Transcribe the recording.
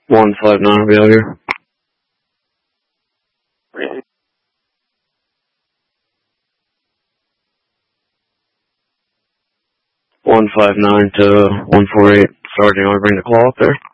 159 will be out here. 159 to 148. Sergeant, you want to bring the call up there?